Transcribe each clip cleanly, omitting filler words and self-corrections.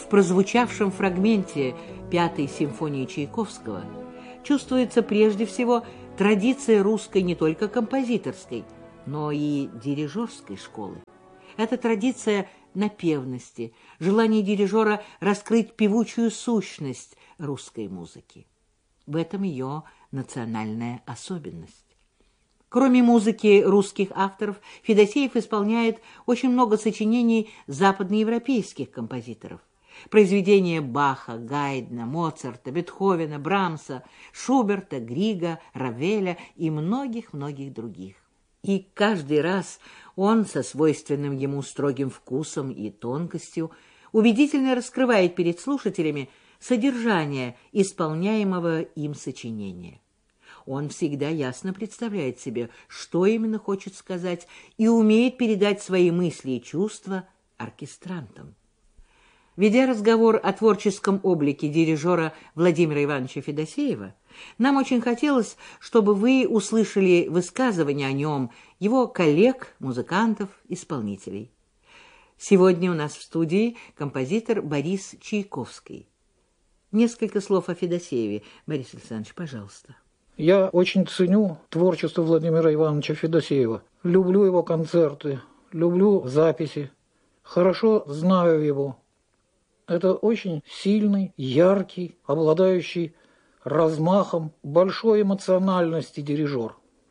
В прозвучавшем фрагменте Пятой симфонии Чайковского чувствуется прежде всего традиция русской не только композиторской, но и дирижерской школы. Это традиция напевности, желание дирижера раскрыть певучую сущность русской музыки. В этом ее национальная особенность. Кроме музыки русских авторов, Федосеев исполняет очень много сочинений западноевропейских композиторов. Произведения Баха, Гайдна, Моцарта, Бетховена, Брамса, Шуберта, Грига, Равеля и многих-многих других. И каждый раз он со свойственным ему строгим вкусом и тонкостью убедительно раскрывает перед слушателями содержание исполняемого им сочинения. Он всегда ясно представляет себе, что именно хочет сказать, и умеет передать свои мысли и чувства оркестрантам. Ведя разговор о творческом облике дирижера Владимира Ивановича Федосеева, нам очень хотелось, чтобы вы услышали высказывания о нем его коллег, музыкантов, исполнителей. Сегодня у нас в студии композитор Борис Чайковский. Несколько слов о Федосееве. Борис Александрович, пожалуйста. Я очень ценю творчество Владимира Ивановича Федосеева. Люблю его концерты, люблю записи, хорошо знаю его. Это очень сильный, яркий, обладающий размахом, большой эмоциональности дирижер.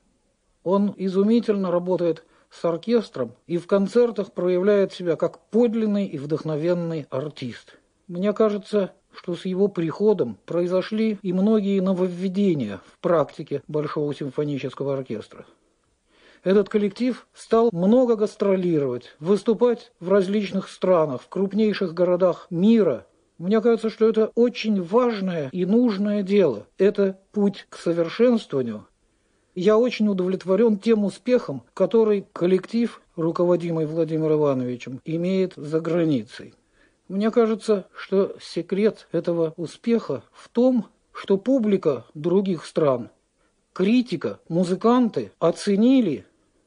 Он изумительно работает с оркестром и в концертах проявляет себя как подлинный и вдохновенный артист. Мне кажется, что с его приходом произошли и многие нововведения в практике Большого симфонического оркестра. Этот коллектив стал много гастролировать, выступать в различных странах, в крупнейших городах мира. Мне кажется, что это очень важное и нужное дело. Это путь к совершенствованию. Я очень удовлетворен тем успехом, который коллектив, руководимый Владимиром Ивановичем, имеет за границей. Мне кажется, что секрет этого успеха в том, что публика других стран, критика, музыканты оценили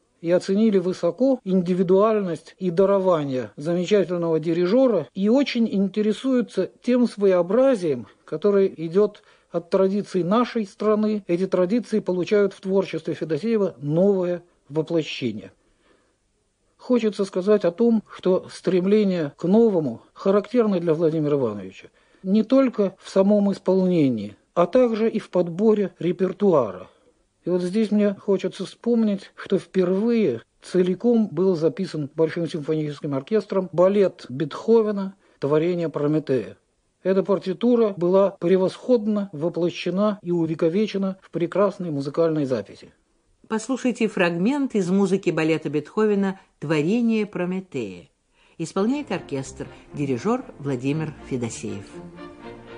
высоко индивидуальность и дарование замечательного дирижера и очень интересуются тем своеобразием, которое идет от традиций нашей страны. Эти традиции получают в творчестве Федосеева новое воплощение. Хочется сказать о том, что стремление к новому характерно для Владимира Ивановича не только в самом исполнении, а также и в подборе репертуара. И вот здесь мне хочется вспомнить, что впервые целиком был записан Большим симфоническим оркестром балет Бетховена «Творение Прометея». Эта партитура была превосходно воплощена и увековечена в прекрасной музыкальной записи. Послушайте фрагмент из музыки балета Бетховена «Творение Прометея». Исполняет оркестр, дирижер Владимир Федосеев.